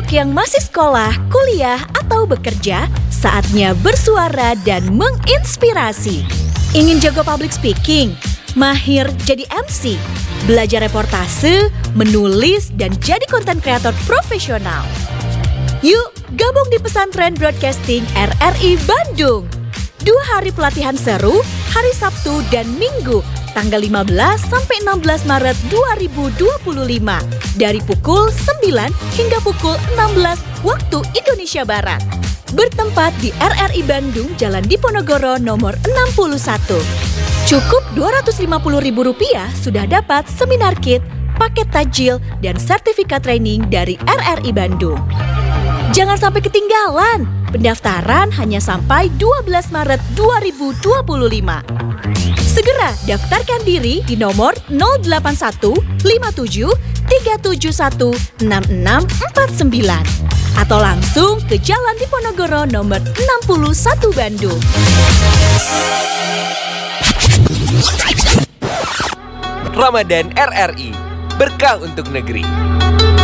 Untuk yang masih sekolah, kuliah, atau bekerja, saatnya bersuara dan menginspirasi. Ingin jago public speaking? Mahir jadi MC? Belajar reportase, menulis, dan jadi konten kreator profesional? Yuk, gabung di Pesantren Broadcasting RRI Bandung. 2 hari pelatihan seru, hari Sabtu dan Minggu, tanggal 15 sampai 16 Maret 2025. Dari pukul 9 hingga pukul 16 waktu Indonesia Barat. Bertempat di RRI Bandung, Jalan Diponegoro nomor 61. Cukup Rp250.000 sudah dapat seminar kit, paket tajil, dan sertifikat training dari RRI Bandung. Jangan sampai ketinggalan. Pendaftaran hanya sampai 12 Maret 2025. Segera daftarkan diri di nomor 081 57 371 6649 atau langsung ke Jalan Diponegoro nomor 61 Bandung. Ramadan RRI, berkah untuk negeri.